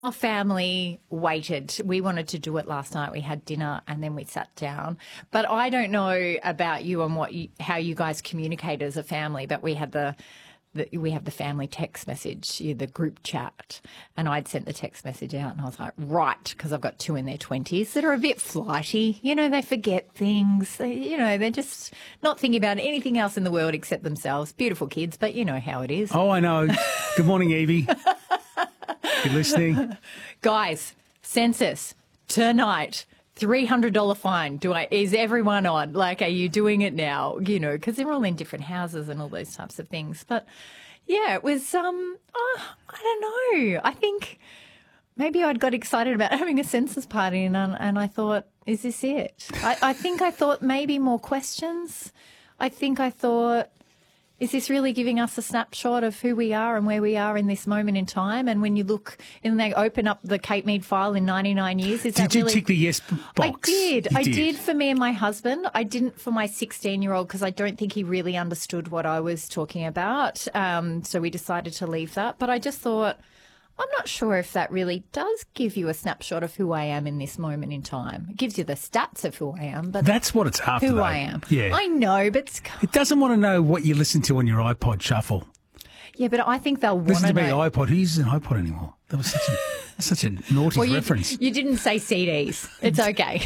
Our family waited. We wanted to do it last night. We had dinner and then we sat down. But I don't know about you and how you guys communicate as a family. But we had we have the family text message, the group chat, and I'd sent the text message out, and I was like, right, because I've got two in their 20s that are a bit flighty. You know, they forget things. They're just not thinking about anything else in the world except themselves. Beautiful kids, but you know how it is. Oh, I know. Good morning, Evie. You listening? Guys, census tonight. $300 fine. Is everyone on? Like, are you doing it now? You know, because they're all in different houses and all those types of things. But yeah, it was, I don't know. I think maybe I'd got excited about having a census party and I thought, is this it? I think I thought maybe more questions. I thought, is this really giving us a snapshot of who we are and where we are in this moment in time? And when you look and they open up the Kate Mead file in 99 years, did you tick the yes box? I did. You I did for me and my husband. I didn't for my 16-year-old because I don't think he really understood what I was talking about. So we decided to leave that. But I just thought, I'm not sure if that really does give you a snapshot of who I am in this moment in time. It gives you the stats of who I am, but that's what it's after. Who though. I am. Yeah, I know, but it doesn't want to know what you listen to on your iPod Shuffle. Yeah, but I think they'll want listen to to know. me iPod. Who uses an iPod anymore? That was such a naughty reference. You didn't say CDs. It's okay.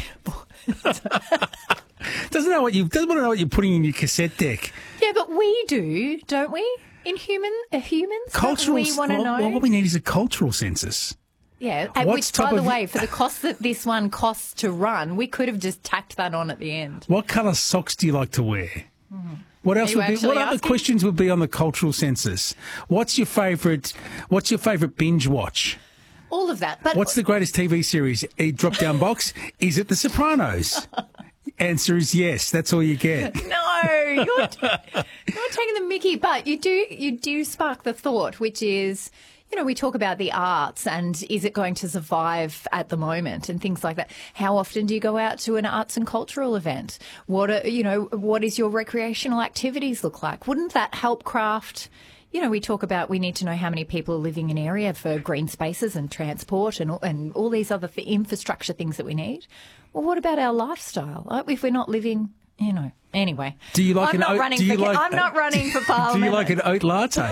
Doesn't want to know what you're putting in your cassette deck. Yeah, but we do, don't we? In humans, cultural. We want to know. What we need is a cultural census. Yeah, which, by the way, for the cost that this one costs to run, we could have just tacked that on at the end. What colour socks do you like to wear? What else would be? What other questions would be on the cultural census? What's your favourite binge watch? All of that. But what's the greatest TV series? A drop-down box. Is it The Sopranos? Answer is yes. That's all you get. No, you're taking the mickey, but you do spark the thought, which is, you know, we talk about the arts and is it going to survive at the moment and things like that. How often do you go out to an arts and cultural event? What is your recreational activities look like? Wouldn't that help craft? You know, we talk about we need to know how many people are living in area for green spaces and transport and all these other infrastructure things that we need. Well, what about our lifestyle? If we're not living, you know, anyway. Do you like I'm not running for Parliament. Do you like an oat latte?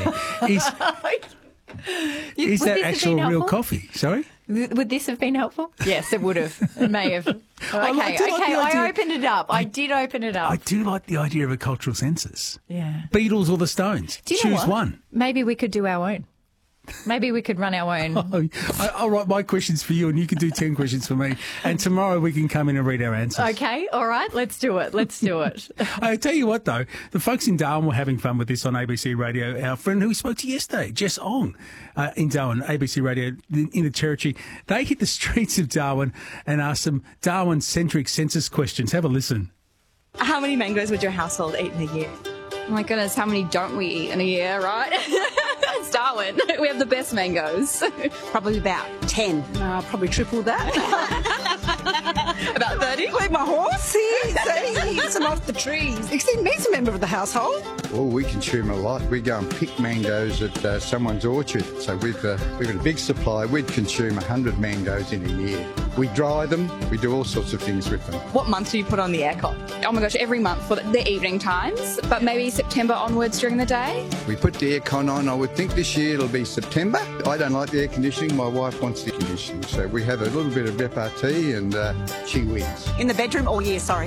Is that actual real coffee? Sorry? Would this have been helpful? Yes, it would have. It may have. Okay, I opened it up. I did open it up. I do like the idea of a cultural census. Yeah. Beatles or the Stones? Do you know Choose one. Maybe we could do our own. Maybe we could run our own. I'll write my questions for you and you can do 10 questions for me. And tomorrow we can come in and read our answers. Okay, all right, let's do it. I tell you what, though, the folks in Darwin were having fun with this on ABC Radio. Our friend who we spoke to yesterday, Jess Ong, in Darwin, ABC Radio in the Territory, they hit the streets of Darwin and asked some Darwin-centric census questions. Have a listen. How many mangoes would your household eat in a year? Oh my goodness, how many don't we eat in a year, right? It's Darwin. We have the best mangoes. Probably about 10. Probably triple that. About 30. Like my horse, see, eats them off the trees. Except me's a member of the household. Well, we consume a lot. We go and pick mangoes at someone's orchard. So we've got a big supply. We'd consume 100 mangoes in a year. We dry them. We do all sorts of things with them. What month do you put on the aircon? Oh my gosh, every month for the evening times, but maybe September onwards during the day. We put the aircon on. I would think this year it'll be September. I don't like the air conditioning. My wife wants the conditioning. So we have a little bit of repartee and she wins. In the bedroom all year, sorry.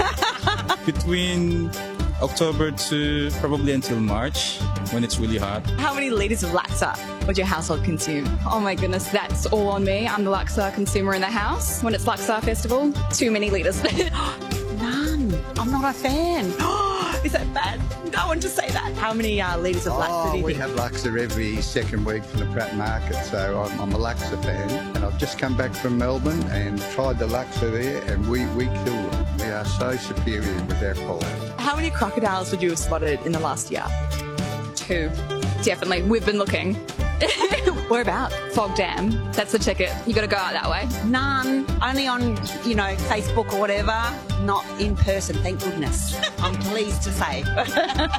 Between October to probably until March when it's really hot. How many litres of laksa would your household consume? Oh my goodness, that's all on me. I'm the laksa consumer in the house. When it's Laksa Festival, too many litres. None. I'm not a fan. Is that bad? No one to say that. How many litres of laksa do you we think? have laksa every second week from the Pratt Market, so I'm a laksa fan. And I've just come back from Melbourne and tried the laksa there, and we kill them. We are so superior with our quality. How many crocodiles would you have spotted in the last year? 2. Definitely. We've been looking. Where about? Fog Dam. That's the ticket. You got to go out that way. None. Only on, Facebook or whatever. Not in person, thank goodness. I'm pleased to say.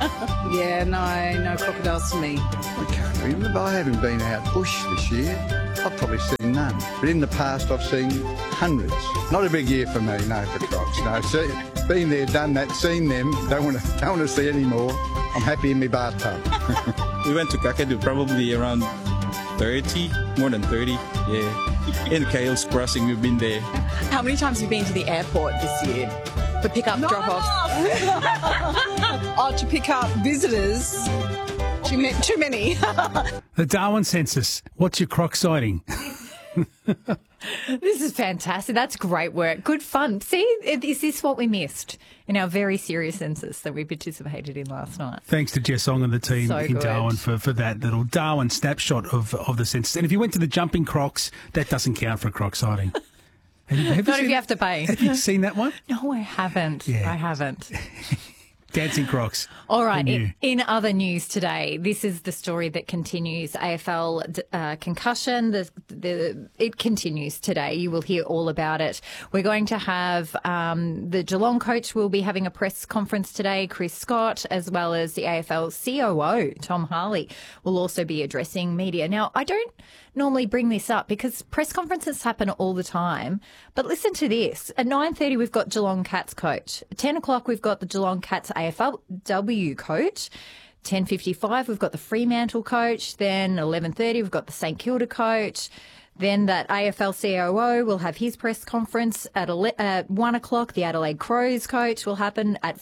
Yeah, no crocodiles for me. I can't remember. I haven't been out bush this year. I've probably seen none. But in the past, I've seen hundreds. Not a big year for me, no, for Crocs. No, so, been there, done that, seen them. Don't want to see any more. I'm happy in my bathtub. We went to Kakadu probably around 30, more than 30. Yeah. In Kales Crossing, we've been there. How many times have you been to the airport this year for pick-up, drop-off? Oh, to pick up visitors. Too many. The Darwin census. What's your Croc sighting? This is fantastic. That's great work. Good fun. See, is this what we missed in our very serious census that we participated in last night? Thanks to Jess Ong and the team So in good. Darwin for that little Darwin snapshot of the census. And if you went to the jumping Crocs, that doesn't count for a Croc sighting. Have Not if you have to pay. Have you seen that one? No, I haven't. Yeah. I haven't. Dancing Crocs. All right. Who knew? In other news today, this is the story that continues. AFL concussion. It continues today. You will hear all about it. We're going to have the Geelong coach will be having a press conference today. Chris Scott, as well as the AFL COO Tom Harley, will also be addressing media. Now, I don't normally bring this up because press conferences happen all the time. But listen to this. At 9:30, we've got Geelong Cats coach. At 10 o'clock, we've got the Geelong Cats AFLW coach. 10:55, we've got the Fremantle coach. Then 11:30, we've got the St Kilda coach. Then that AFL COO will have his press conference at 1 o'clock. The Adelaide Crows coach will happen at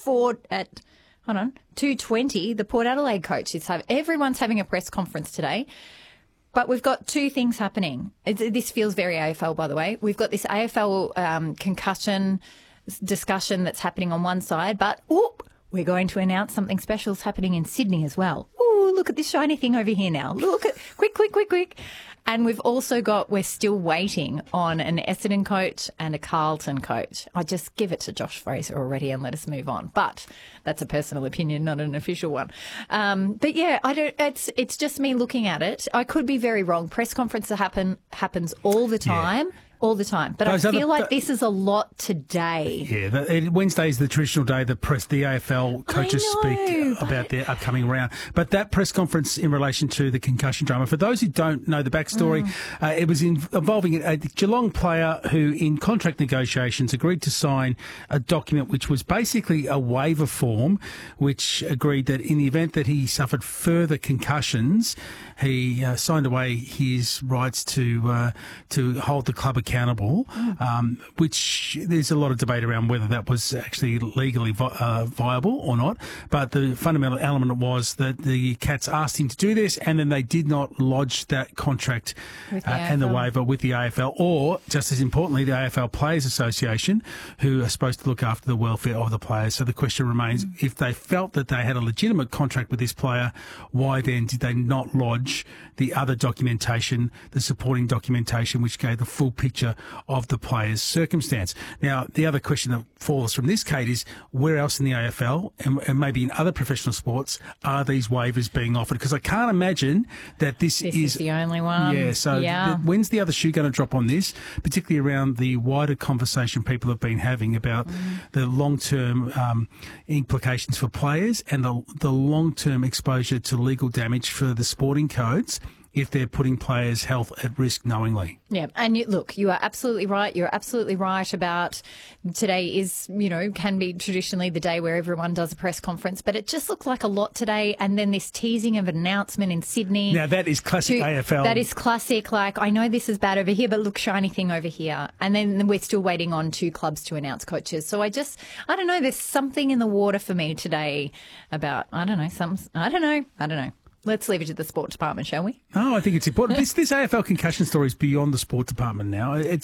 2:20. The Port Adelaide coach everyone's having a press conference today. But we've got two things happening. This feels very AFL, by the way. We've got this AFL concussion discussion that's happening on one side, but we're going to announce something special is happening in Sydney as well. Ooh, look at this shiny thing over here now. Look at quick. And we've also we're still waiting on an Essendon coach and a Carlton coach. I just give it to Josh Fraser already and let us move on. But that's a personal opinion, not an official one. But yeah, it's just me looking at it. I could be very wrong. Press conferences happens all the time. Yeah. All the time. But I feel like this is a lot today. Yeah, Wednesday is the traditional day that the AFL coaches speak about their upcoming round. But that press conference in relation to the concussion drama, for those who don't know the backstory, it was involving a Geelong player who, in contract negotiations, agreed to sign a document which was basically a waiver form, which agreed that in the event that he suffered further concussions, he signed away his rights to hold the club accountable, which there's a lot of debate around whether that was actually legally viable or not. But the fundamental element was that the Cats asked him to do this, and then they did not lodge that contract and the waiver with the AFL, or, just as importantly, the AFL Players Association, who are supposed to look after the welfare of the players. So the question remains, if they felt that they had a legitimate contract with this player, why then did they not lodge the other documentation, the supporting documentation, which gave the full picture of the player's circumstance? Now, the other question that falls from this, Kate, is where else in the AFL and maybe in other professional sports are these waivers being offered? Because I can't imagine that this is the only one. Yeah, so when's the other shoe going to drop on this, particularly around the wider conversation people have been having about the long-term implications for players and the long-term exposure to legal damage for the sporting codes if they're putting players' health at risk knowingly. Yeah, and you are absolutely right. You're absolutely right about today is, can be traditionally the day where everyone does a press conference, but it just looked like a lot today. And then this teasing of an announcement in Sydney. Now, that is classic AFL. That is classic. Like, I know this is bad over here, but look, shiny thing over here. And then we're still waiting on two clubs to announce coaches. So I don't know. There's something in the water for me today about, I don't know. Let's leave it to the sport department, shall we? Oh, I think it's important. This AFL concussion story is beyond the sport department now. It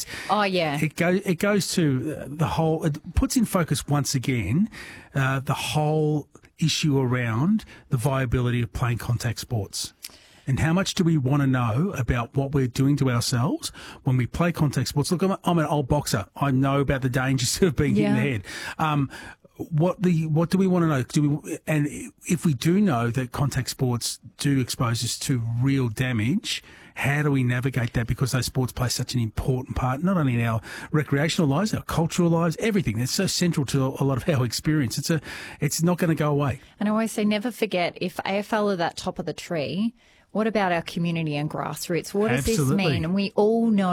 goes to the whole. It puts in focus once again the whole issue around the viability of playing contact sports. And how much do we want to know about what we're doing to ourselves when we play contact sports? Look, I'm an old boxer. I know about the dangers of being hit in the head. What do we want to know? And if we do know that contact sports do expose us to real damage, how do we navigate that? Because those sports play such an important part, not only in our recreational lives, our cultural lives, everything. It's so central to a lot of our experience. It's not going to go away. And I always say, never forget, if AFL are that top of the tree, What about our community and grassroots? What does this Absolutely. mean? And we all know